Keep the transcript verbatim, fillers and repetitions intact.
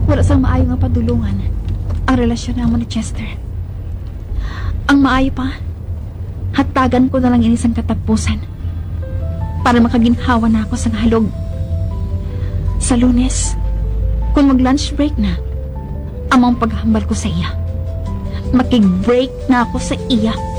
Wala sang maayo nga padulungan ang relasyon naman ni Chester. Ang maayo pa, hatagan ko na lang inisang katapusan para makaginhawa na ako sa halog. Sa Lunes, kung mag-lunch break na, amang paghambal ko sa iya. Makig-break na ako sa iya.